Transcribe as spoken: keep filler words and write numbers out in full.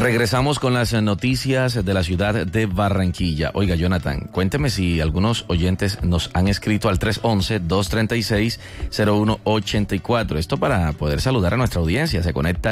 Regresamos con las noticias de la ciudad de Barranquilla. Oiga, Jonathan, cuénteme si algunos oyentes nos han escrito al tres once, dos treinta y seis, cero uno ochenta y cuatro. Esto para poder saludar a nuestra audiencia. Se conecta